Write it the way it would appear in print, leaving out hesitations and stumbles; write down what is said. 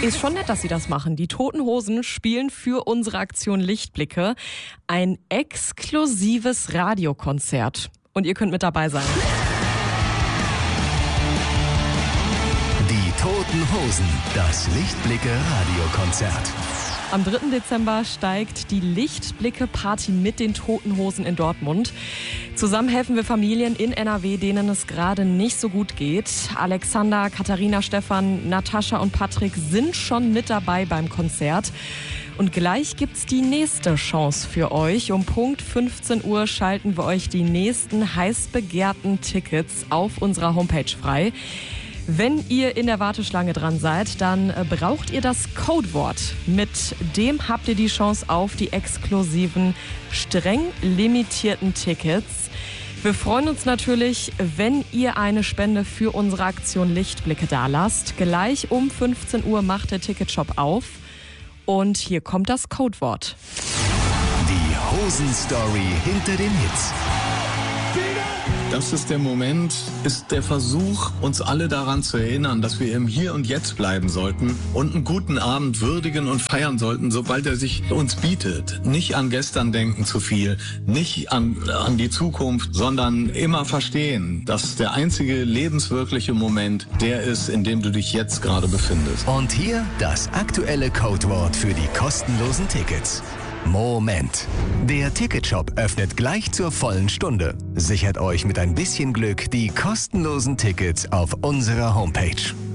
Ist schon nett, dass sie das machen. Die Toten Hosen spielen für unsere Aktion Lichtblicke ein exklusives Radiokonzert. Und ihr könnt mit dabei sein. Die Toten Hosen, das Lichtblicke-Radiokonzert. Am 3. Dezember steigt die Lichtblicke-Party mit den Toten Hosen in Dortmund. Zusammen helfen wir Familien in NRW, denen es gerade nicht so gut geht. Alexander, Katharina, Stefan, Natascha und Patrick sind schon mit dabei beim Konzert. Und gleich gibt's die nächste Chance für euch. Um Punkt 15 Uhr schalten wir euch die nächsten heiß begehrten Tickets auf unserer Homepage frei. Wenn ihr in der Warteschlange dran seid, dann braucht ihr das Codewort. Mit dem habt ihr die Chance auf die exklusiven, streng limitierten Tickets. Wir freuen uns natürlich, wenn ihr eine Spende für unsere Aktion Lichtblicke dalasst. Gleich um 15 Uhr macht der Ticketshop auf. Und hier kommt das Codewort. Die Hosen-Story hinter den Hits. Das ist der Moment, ist der Versuch, uns alle daran zu erinnern, dass wir im Hier und Jetzt bleiben sollten und einen guten Abend würdigen und feiern sollten, sobald er sich uns bietet. Nicht an gestern denken zu viel, nicht an die Zukunft, sondern immer verstehen, dass der einzige lebenswirkliche Moment der ist, in dem du dich jetzt gerade befindest. Und hier das aktuelle Codewort für die kostenlosen Tickets. Moment. Der Ticketshop öffnet gleich zur vollen Stunde. Sichert euch mit ein bisschen Glück die kostenlosen Tickets auf unserer Homepage.